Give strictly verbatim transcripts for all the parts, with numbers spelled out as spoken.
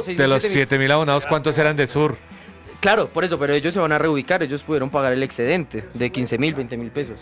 de los siete mil abonados, ¿cuántos eran de Sur? Claro, por eso, pero ellos se van a reubicar, ellos pudieron pagar el excedente de quince mil, veinte mil pesos.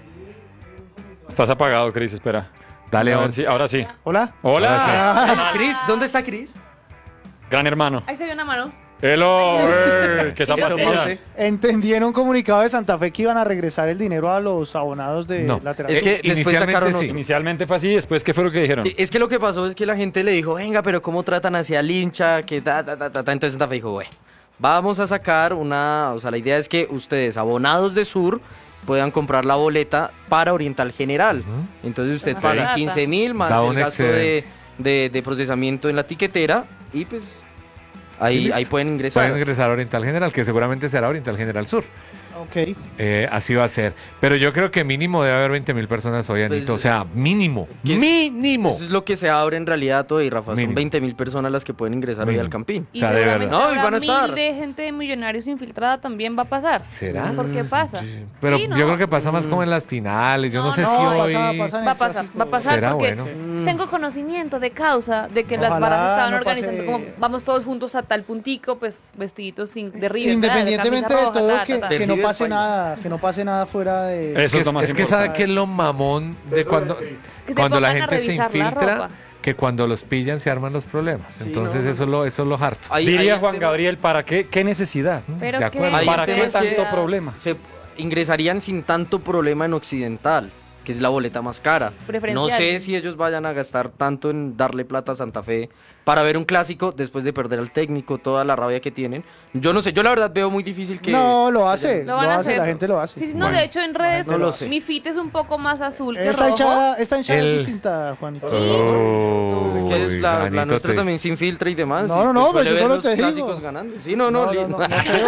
Estás apagado, Cris, espera. Dale, A ver León. si- ahora sí. Hola. Hola. Ah, Cris, ¿dónde está Cris? Gran hermano. Ahí se ve una mano. Hello. eh, ¡Qué zapatilla! Entendí en un comunicado de Santa Fe que iban a regresar el dinero a los abonados de No. lateral. Es que Eh, después inicialmente sacaron sí. otro. Inicialmente fue así, después, ¿qué fue lo que dijeron? Sí, es que lo que pasó es que la gente le dijo, venga, pero ¿cómo tratan hacia el hincha? Que ta, ta, ta, ta, ta. Entonces Santa Fe dijo, bueno, vamos a sacar una... O sea, la idea es que ustedes, abonados de Sur, puedan comprar la boleta para Oriental General. Entonces usted Más paga barata. quince mil más Da el un gasto de, excedente. de, de procesamiento en la tiquetera y pues ahí, listo. ahí pueden ingresar. Pueden ingresar a Oriental General, que seguramente será Oriental General Sur. Ok. Eh, así va a ser. Pero yo creo que mínimo debe haber veinte mil personas hoy, Anito. Pues, o sea, mínimo. ¿qué es? Mínimo. Eso es lo que se abre en realidad todo y Rafa, Mínimo. son veinte mil personas las que pueden ingresar hoy Mínimo. al Campín. Y O sea, de seguramente verdad. No, y habrá van a estar. mil de gente de Millonarios infiltrada también va a pasar. ¿Será? ¿Por qué pasa? Pero Sí, ¿no? yo creo que pasa más como en las finales. Yo no, No, sé no, si hoy... pasa- pasa en Va a el pasar, clásico. va a pasar Será porque bueno. tengo conocimiento de causa de que las Ojalá barras estaban no organizando pase- como vamos todos juntos a tal puntico, pues vestiditos sin, de River. Independientemente camisa de roja, todo, ta, que, ta, ta. que no River pase Paila. nada, que no pase nada fuera de... Eso Es es lo que, más es que importante. sabe que es lo mamón de cuando, Que se cuando la pongan a gente se revisar la infiltra, ropa. que cuando los pillan se arman los problemas. Sí, Entonces no, no. eso es lo, eso es lo harto. Ahí- Diría ahí el Juan tema- Gabriel, ¿para qué? ¿Qué necesidad? Pero de que- acuerdo. Ahí ¿Para el qué tema es que- tanto problema? Se ingresarían sin tanto problema en Occidental, que es la boleta más cara. No Preferencial. sé si ellos vayan a gastar tanto en darle plata a Santa Fe para ver un clásico después de perder al técnico, toda la rabia que tienen. Yo no sé, yo la verdad veo muy difícil que... No, lo hace, Lo lo, van a hace, hacer. la gente lo hace. Sí, sí, no, Bueno. de hecho en redes No lo sé. mi fit es un poco más azul que Esta rojo. hinchada, esta hinchada El- es distinta, Juanito. Oh, Es que es la, la Anito, nuestra te- también sin filtra y demás. No, y no, no, suele pues yo ver solo los te digo. clásicos ganando. Sí, no, no, No, li- no, no, no creo.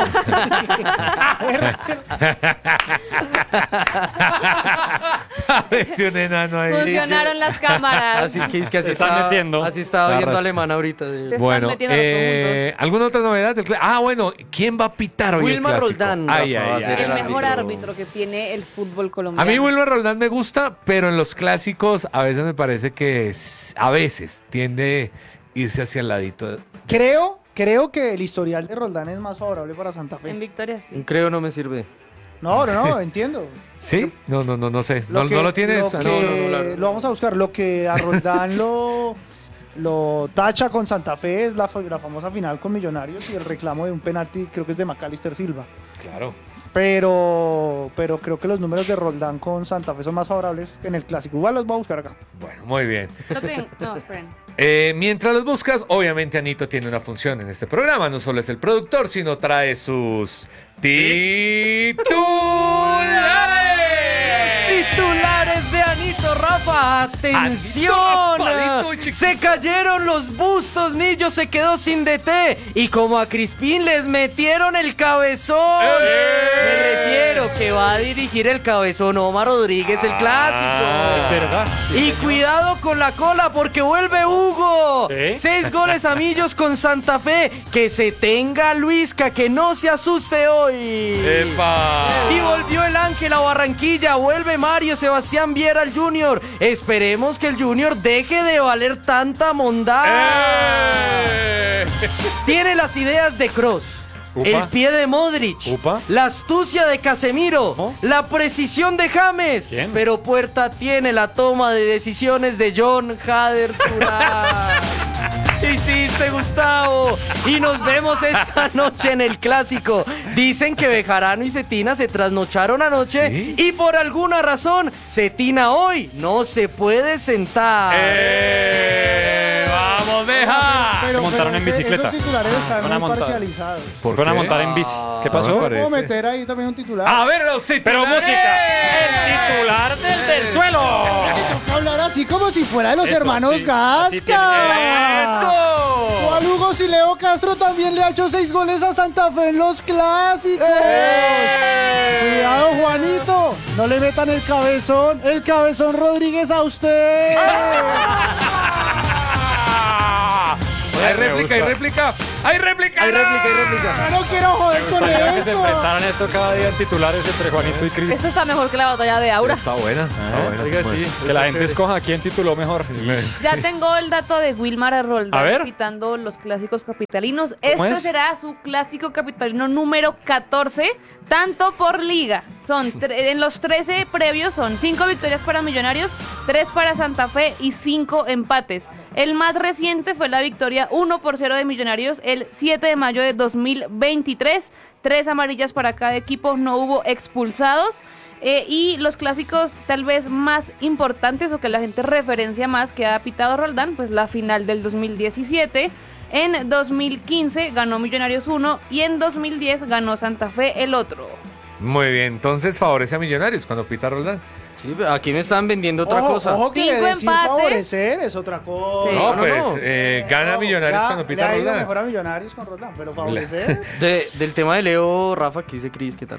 Apareció un enano ahí. Funcionaron las cámaras. Así que es que así Se están estaba, metiendo. así estaba viendo Barras. alemán ahorita. de- Se están Bueno, metiendo los eh, ¿alguna otra novedad? del cl- Ah, bueno, ¿quién va a pitar hoy Wilmar el clásico? Roldán, Ay, Rafa, ay, va a ser ay. El mejor árbitro. árbitro que tiene el fútbol A colombiano. mí Wilmar Roldán me gusta, pero en los clásicos a veces me parece que s- a veces tiende a irse hacia el ladito. Creo, creo que el historial de Roldán es más favorable para Santa En Fe. Victoria sí. Creo no me sirve. No, no, no, entiendo. ¿Sí? No, no, no, no sé. Lo ¿No, que- no lo tienes? Lo, Ah, que- no, no, no, la- lo vamos a buscar. Lo que a Roldán lo, lo tacha con Santa Fe es la, fa- la famosa final con Millonarios y el reclamo de un penalti, creo que es de Macalister Silva. Claro. Pero, pero creo que los números de Roldán con Santa Fe son más favorables que en el clásico. Igual los voy a buscar acá. Bueno, muy bien. No, ten- no, esperen. Eh, mientras los buscas, obviamente Anito tiene una función en este programa. No solo es el productor, sino trae sus titulares. Titulares de Anito, Rafa. ¡Atención! Anito Rapadito, chiquito. Se cayeron los bustos, Millo se quedó sin D T. Y como a Crispín les metieron el cabezón. Me refiero que va a dirigir el cabezón Omar Rodríguez, el clásico. es verdad. Y cuidado con la cola porque vuelve Hugo. ¿Sí? Seis goles a Millos con Santa Fe. Que se tenga Luisca, que no se asuste hoy. ¡Epa! Y volvió el Ángel a Barranquilla, vuelve Mario Sebastián Viera al Junior. Esperemos que el Junior deje de valer tanta mondad. ¡Eh! Tiene las ideas de Kroos, Upa. el pie de Modric, Upa. la astucia de Casemiro, ¿Oh? la precisión de James. ¿Quién? Pero Puerta tiene la toma de decisiones de John Hader Turán. Hiciste, Gustavo. Y nos vemos esta noche en el clásico. Dicen que Bejarano y Cetina se trasnocharon anoche. ¿Sí? Y por alguna razón, Cetina hoy no se puede sentar. ¡Eh! ¡Vamos, Beja! Pero, montaron pero en ese- bicicleta. Esos titulares Van a están muy montar. parcializados. ¿Por Fueron a qué? montar en bici. ¿Qué Ah, pasó? me ¿Puedo parece. meter ahí también un titular? A ver los titulares. Pero música. El titular del, del suelo. Toca hablar así como si fuera de los Eso, hermanos sí, así tiene Gasca. ¡Eso! Juan Hugo si Leo Castro también le ha hecho seis goles a Santa Fe en los clásicos. ¡Eh! Cuidado, Juanito. No le metan el cabezón, el cabezón Rodríguez a usted. Hay réplica, hay réplica. Hay réplica. Hay réplica, hay réplica. Yo no quiero joder con Gustaría que se eso. enfrentaran esto cada día en titulares entre Juanito y Cris. Esto está mejor que la batalla de Aura. Está buena, está buena. Oiga, sí, que la gente escoja quién tituló mejor. Ya tengo el dato de Wilmar Roldán A ver. pitando los clásicos capitalinos. ¿Cómo Este es? será su clásico capitalino número catorce, tanto por liga. Son tre- en los trece previos son cinco victorias para Millonarios, tres para Santa Fe y cinco empates. El más reciente fue la victoria uno por cero de Millonarios el siete de mayo de dos mil veintitrés. Tres amarillas para cada equipo, no hubo expulsados. Eh, y los clásicos tal vez más importantes o que la gente referencia más que ha pitado Roldán, pues la final del dos mil diecisiete. En dos mil quince ganó Millonarios uno y en dos mil diez ganó Santa Fe el otro. Muy bien, entonces favorece a Millonarios cuando pita Roldán. Sí, pero aquí me están vendiendo otra Ojo, cosa. ojo que Cinco decir empates. favorecer es otra cosa. Sí. No, no, pues no. eh, gana Ojo, Millonarios ya cuando pita le ha ido Roldán. mejor a Millonarios con Roldán, pero favorecer. De- del tema de Leo, Rafa, ¿qué dice Cris? ¿Qué tal?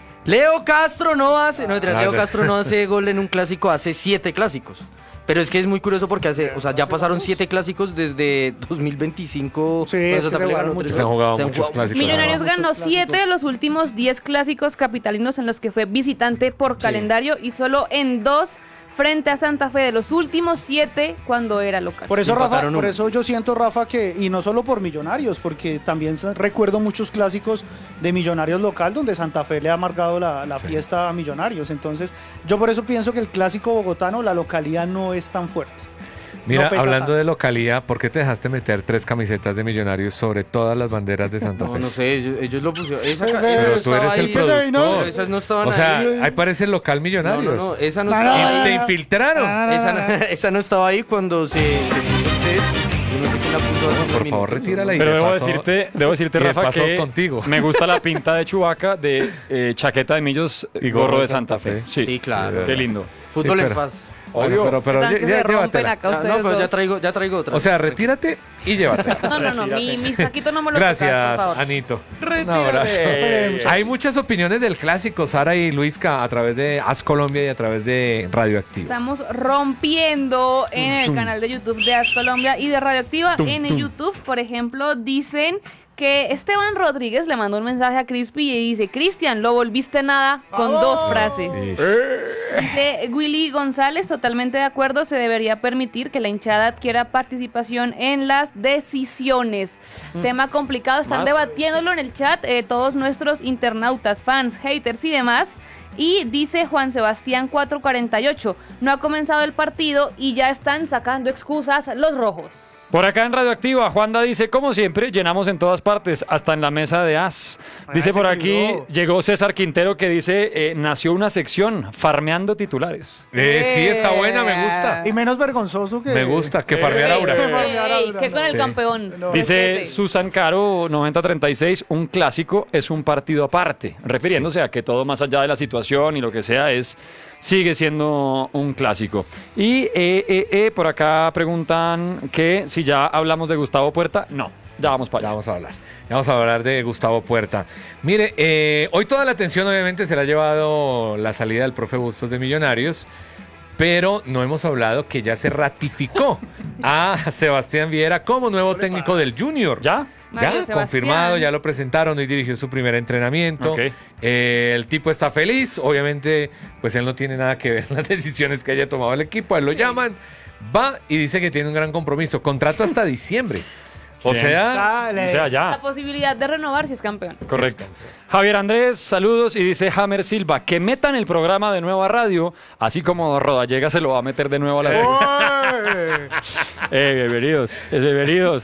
Leo Castro no hace, no, mentira, Ah, Leo ya. Castro no hace gol en un clásico hace siete clásicos. Pero es que es muy curioso porque hace, o sea, ya pasaron siete clásicos desde dos mil veinticinco. Sí, cuando es que Santa se Fe le jugaron ganó muchos. tres Se han jugado Se han muchos jugado clásicos. Millonarios Muchos ganó clásicos. siete de los últimos diez clásicos capitalinos en los que fue visitante por calendario y solo en dos frente a Santa Fe de los últimos siete cuando era local. Por eso, Y Rafa, empataron por uno. eso yo siento, Rafa, que, y no solo por Millonarios, porque también se- recuerdo muchos clásicos de Millonarios local donde Santa Fe le ha marcado la, la fiesta a Millonarios. Entonces, yo por eso pienso que el clásico bogotano, la localidad no es tan fuerte. Mira, No pesa hablando tanto. de localidad, ¿por qué te dejaste meter tres camisetas de Millonarios sobre todas las banderas de Santa No, Fe? no sé, ellos, ellos lo pusieron. Esa, Pero esa Pero no tú estaba eres el ahí. productor. Pero esas no estaban O sea, ahí. ahí parece el local No, Millonarios. no, no, esa no No, estaba no, Y ahí. te infiltraron. Esa no, esa no estaba ahí cuando se, se puso el set. Yo no sé quién la puso hace unos Por favor, minutos, retírala y Pero de debo paso- decirte, debo decirte y de Rafa, paso que contigo. me gusta la pinta de Chubaca de eh, chaqueta de Millos y gorro de Santa Fe. Sí, Sí, claro. Qué lindo. Fútbol Sí, en pero- paz. Bueno, Obvio. pero, pero Están lle- que lle- se rompen llévatela. acá Ah, ustedes no, pero ya dos. traigo, ya traigo otra. O sea, retírate y llévatela. No, no, no, mi, mi saquito no me lo tocas, por Gracias, favor. Anito. Un abrazo. Hay muchas opiniones del clásico, Sara y Luisca, a través de As Colombia y a través de Radioactiva. Estamos rompiendo en el canal de YouTube de As Colombia y de Radioactiva. Tum, En tum. YouTube, por ejemplo, dicen que Esteban Rodríguez le mandó un mensaje a Crispy y dice: Cristian, lo volviste nada con dos frases. Dice Willy González, totalmente de acuerdo, se debería permitir que la hinchada adquiera participación en las decisiones. Tema complicado, están Más. debatiéndolo en el chat eh, todos nuestros internautas, fans, haters y demás. Y dice Juan Sebastián cuatrocientos cuarenta y ocho, no ha comenzado el partido y ya están sacando excusas los rojos. Por acá en Radioactiva, Juanda dice, como siempre, llenamos en todas partes, hasta en la mesa de As. Dice Ah, por se aquí, equivocó. llegó César Quintero que dice, eh, nació una sección, farmeando titulares. Eh, sí, está buena, me gusta. Y menos vergonzoso que... Me gusta, que farmear Eh, Aura. que farmear Ey, Aura, que no. con el Sí. campeón. No. Dice Respete. Susan Caro noventa treinta y seis, un clásico es un partido aparte, refiriéndose a que todo más allá de la situación y lo que sea es sigue siendo un clásico. Y eh, eh, eh, por acá preguntan que si ya hablamos de Gustavo Puerta, no, ya vamos para Ya allá. vamos a hablar. Ya vamos a hablar de Gustavo Puerta. Mire, eh, hoy toda la atención obviamente se la ha llevado la salida del profe Bustos de Millonarios, pero no hemos hablado que ya se ratificó a Sebastián Viera como nuevo técnico del Junior. ¿Ya? Mario Ya, Sebastián. confirmado, ya lo presentaron, hoy dirigió su primer entrenamiento. Ok. Eh, el tipo está feliz, obviamente, pues él no tiene nada que ver en las decisiones que haya tomado el equipo, a él lo llaman, va y dice que tiene un gran compromiso, contrato hasta diciembre. O Bien. sea, Sale. O sea, La ya. posibilidad de renovar si es campeón. Correcto. Javier Andrés, saludos y dice Hammer Silva, que metan el programa de nuevo a radio, así como Rodallega se lo va a meter de nuevo a la ¡Oy! Eh, bienvenidos, eh, bienvenidos.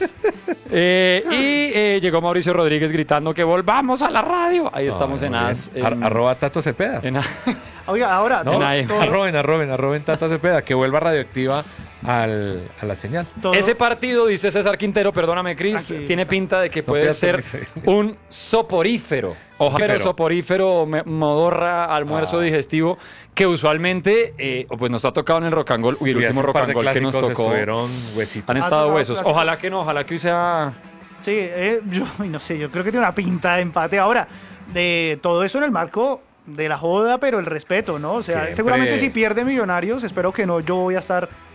Eh, y eh, llegó Mauricio Rodríguez gritando que volvamos a la radio. Ahí estamos Ay, en muy bien. As. Ar- en- arroba Tato Cepeda. en A- Oiga, ahora, No, todo- ahí. todo- arroben, arroben, arroben Tata Cepeda, que vuelva radioactiva al, a la señal. todo- Ese partido, dice César Quintero, perdóname Cris, Tranquilo. tiene pinta de que No puede pidas ser permiso. un soporífero. Ojalá, Soporífero. soporífero, me- modorra, almuerzo Ah. digestivo, que usualmente eh, pues nos ha tocado en el rock and roll, uy, el Y hace último un par de rock and roll que nos clásicos tocó. estuvieron huesitos. Han Ah, estado no, huesos. clásico. Ojalá que no, ojalá que hoy sea. Sí, eh, yo ay, no sé, yo creo que tiene una pinta de empate. Ahora, de todo eso en el marco de la joda, pero el respeto, ¿no? O sea, Siempre. seguramente si pierde Millonarios, espero que no, yo voy a estar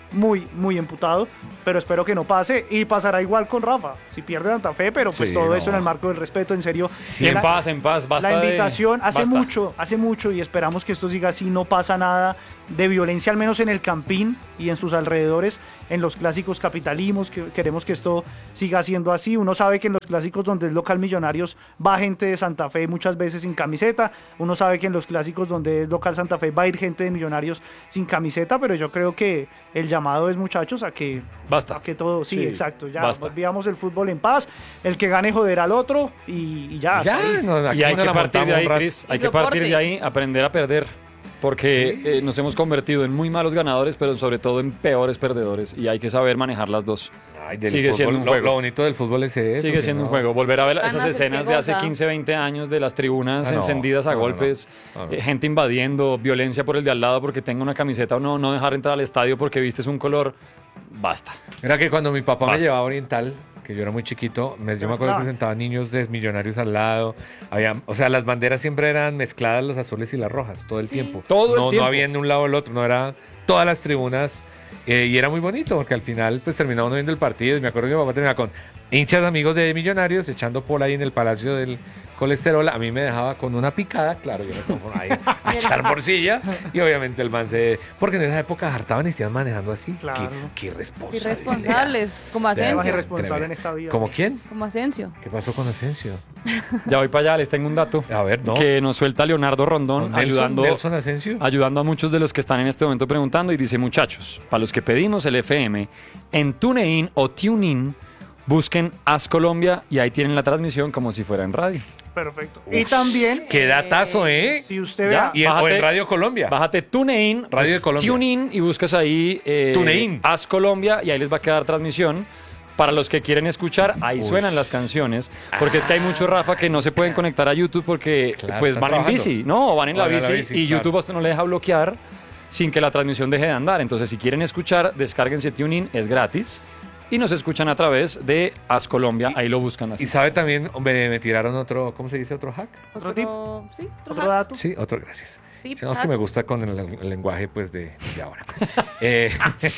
muy, muy emputado, pero espero que no pase y pasará igual con Rafa, si pierde Santa Fe, pero pues Sí, todo no. eso en el marco del respeto, en serio. Y en La- paz, en paz, basta la de- invitación hace basta. mucho, hace mucho y esperamos que esto siga así, no pasa nada de violencia, al menos en el Campín y en sus alrededores, en los clásicos capitalinos, que queremos que esto siga siendo así. Uno sabe que en los clásicos donde es local Millonarios va gente de Santa Fe muchas veces sin camiseta, uno sabe que en los clásicos donde es local Santa Fe va a ir gente de Millonarios sin camiseta, pero yo creo que el llamado es, muchachos, a que, Basta. a que todo, sí, Sí, exacto, ya basta. olvidamos el fútbol en paz, el que gane joder al otro y, y ya. hasta Ya, ahí. no, aquí Y hay nos que la partir de montamos ahí, un rato. Cris, hay Y que partir soporte. de ahí, aprender a perder. Porque eh, nos hemos convertido en muy malos ganadores, pero sobre todo en peores perdedores. Y hay que saber manejar las dos. Ay, del Sigue fútbol, siendo un lo- juego. Lo, bonito del fútbol es eso. Sigue que siendo un no- juego. Volver a ver Van a esas ser escenas que de hace goza. quince, veinte años de las tribunas Ah, no. encendidas a No, no, no. golpes, No, no. eh, gente invadiendo, violencia por el de al lado porque tenga una camiseta o no, no dejar entrar al estadio porque vistes un color. Basta. Mira que cuando mi papá me Basta. llevaba a Oriental, que yo era muy chiquito, me, yo me acuerdo que sentaban niños de Millonarios al lado. Había, o sea, las banderas siempre eran mezcladas, las azules y las rojas, todo el Sí. tiempo. Todo el no, tiempo. No había en un lado o el otro, no era todas las tribunas. eh, y era muy bonito, porque al final pues terminaba uno viendo el partido. Y me acuerdo que mi papá terminaba con hinchas amigos de Millonarios echando pola ahí en el Palacio del Colesterol. A mí me dejaba con una picada, claro, yo me conformaba ahí a echar morcilla. Y obviamente el man se... Porque en esa época hartaban y estaban manejando así. Claro. Qué, qué irresponsable. Irresponsables, como Más Asensio. irresponsable en esta vida. ¿Como quién? Como Asensio. ¿Qué pasó con Asensio? Ya voy para allá, les tengo un dato. A ver, no. Que nos suelta Leonardo Rondón ¿Con Nelson, ayudando, Nelson Asensio? ayudando a muchos de los que están en este momento preguntando y dice, muchachos, para los que pedimos el F M, en TuneIn o TuneIn, busquen As Colombia y ahí tienen la transmisión como si fuera en radio. Perfecto. Y también, Qué datazo, ¿eh? si usted Ya. vea, Y en, o Bájate- en Radio Colombia. Bájate TuneIn, Radio de Colombia. TuneIn y buscas ahí eh, TuneIn. As Colombia y ahí les va a quedar transmisión. Para los que quieren escuchar, ahí Uy. suenan las canciones. Porque es que hay muchos, Rafa, que no se pueden conectar a YouTube porque Claro, pues están van trabajando. en bici, ¿no? O van en la Van en bici, la bici, y claro. YouTube a usted no le deja bloquear sin que la transmisión deje de andar. Entonces, si quieren escuchar, descárguense TuneIn, es gratis. Y nos escuchan a través de As Colombia, ahí lo buscan así. Y sabe también, me, me tiraron otro, ¿cómo se dice? ¿Otro hack? ¿Otro tip? Sí, otro, otro hack. dato. Sí, otro, gracias. Tip, No, es que hack. me gusta con el, el lenguaje pues de, de ahora. Eh,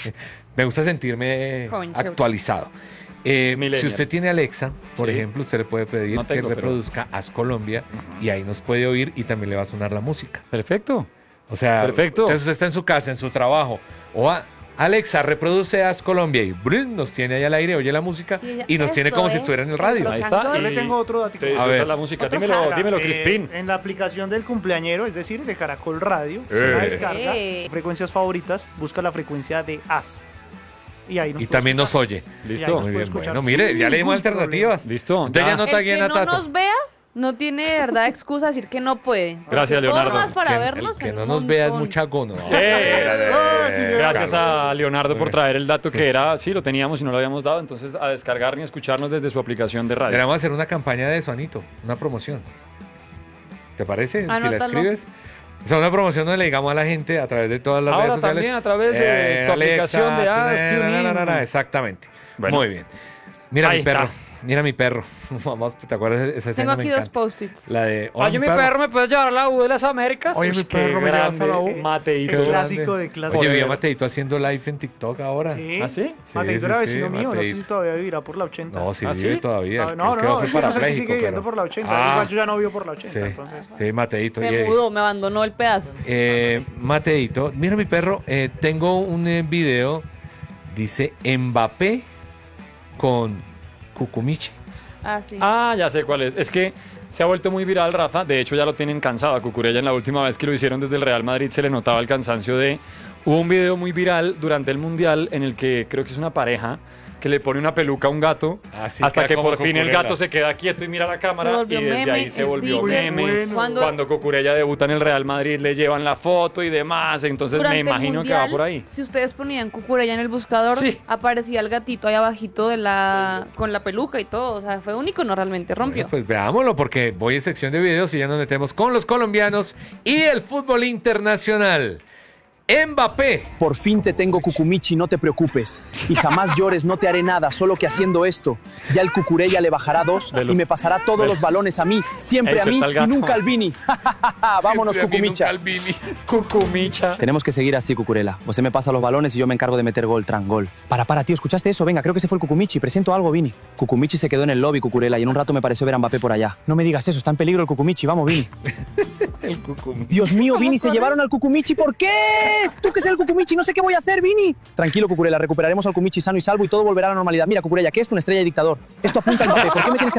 me gusta sentirme Joven, chévere. actualizado. Eh, si Millennial. usted tiene Alexa, por Sí. ejemplo, usted le puede pedir No tengo, que pero- reproduzca As Colombia y ahí nos puede oír y también le va a sonar la música. Perfecto. O sea, Perfecto. entonces usted está en su casa, en su trabajo, o a- Alexa, reproduce As Colombia y ¡brin! Nos tiene ahí al aire, oye la música Y ella, y nos tiene "Esto como si es estuviera en el el radio. rock Ahí and está. roll". Yo le y tengo otro dato. te A disfruta ver. la música. Otro Dímelo, hack. dímelo, Eh, Crispín. En la aplicación del cumpleañero, es decir, de Caracol Radio, Eh. se la descarga, Eh. frecuencias favoritas, busca la frecuencia de As. Y ahí nos Y puede también nos escuchar. oye. Y Listo. ahí nos Muy puede bien, escuchar bueno, mire, sin ya le dimos ningún alternativas. Listo. Entonces ya ya. no El taguen que a no Tato. nos vea no tiene de verdad excusa decir que no puede. Gracias, Porque Leonardo. formas para Que- vernos el que en no un nos vea es montón. mucha gono. Eh, sí, Gracias a Leonardo Muy por bien. traer el dato Sí. que era, sí, lo teníamos y no lo habíamos dado, entonces a descargar ni escucharnos desde su aplicación de radio. Deberíamos hacer una campaña de eso, Anito, una promoción. ¿Te parece? Si la Anótalo. escribes. O sea, una promoción donde le digamos a la gente a través de todas las Ahora redes sociales. también a través de tu aplicación de As, na, na, TuneIn. na, na, na, exactamente. Bueno. Muy bien. Mira Ahí mi perro. está. Mira mi perro. Vamos, ¿te acuerdas de esa escena? Tengo Me aquí dos encanta. post-its. La de. Oye, mi perro, ¿me puedes llevar a la U de las Américas? Oye, Ush, mi qué perro, ¿me llevas a la U? grande, Mateito. Qué El grande. clásico de clásico. Oye, vi a Joder. Mateito haciendo live en TikTok ahora. Sí. ¿Ah, sí? Sí, Mateito sí, era sí, vecino mío, no sé Mateito. si todavía vivirá por la ochenta. No, sí ¿Ah, vive sí? todavía. Ah, El- no, el que no, fue es que no sé si parapléjico, sigue viviendo pero- por la ochenta. Ah. Igual yo ya no vivo por la ochenta, Sí, entonces. sí, Mateito. Se y- mudó, me abandonó el pedazo. Eh, Mateito, mira mi perro, eh, tengo un eh, video, dice Mbappé con Cucumichi. Ah, sí. Ah, ya sé cuál es. Es que se ha vuelto muy viral, Rafa. De hecho, ya lo tienen cansado. A Cucurella en la última vez que lo hicieron desde el Real Madrid se le notaba el cansancio de... Hubo un video muy viral durante el Mundial en el que creo que es una pareja que le pone una peluca a un gato Ah, sí, hasta queda que como por fin el Cucurella. gato se queda quieto y mira la cámara Se y volvió desde meme, ahí se volvió sticker. meme. Bueno. Cuando- Cuando Cucurella debuta en el Real Madrid le llevan la foto y demás. Entonces Durante me el imagino que Mundial, va por ahí. Si ustedes ponían Cucurella en el buscador, Sí. aparecía el gatito ahí abajito de la con la peluca y todo. O sea, fue un icono realmente, rompió. Bueno, pues veámoslo porque voy en sección de videos y ya nos metemos con los colombianos y el fútbol internacional. Mbappé. Por fin te tengo, Cucumichi, no te preocupes. Y jamás llores, no te haré nada, solo que haciendo esto, ya el Cucurella le bajará dos Velo. y me pasará todos Velo. los balones a mí, siempre Ahí a mí suelta el y gato. nunca al Vini. Vámonos, Siempre a mí, nunca Cucumicha. al Vini. Cucumicha. Tenemos que seguir así, Cucurella. Usted me pasa los balones y yo me encargo de meter gol, tran gol. Para, para, tío, ¿escuchaste eso? Venga, creo que ese fue el Cucumichi. Presiento algo, Vini. Cucumichi se quedó en el lobby, Cucurella, y en un rato me pareció ver a Mbappé por allá. No me digas eso, está en peligro el Cucumichi. Vamos, Vini. El Cucumichi. Dios mío, Vini, se llevaron al Cucumichi. ¿Por qué? Tú que es el Cucumichi, no sé qué voy a hacer, Vini. Tranquilo, Cucurella, recuperaremos al Cucumichi sano y salvo y todo volverá a la normalidad. Mira, Cucurella, ¿qué es? Una estrella de dictador. Esto apunta al Mbappé. ¿Por qué me tienes que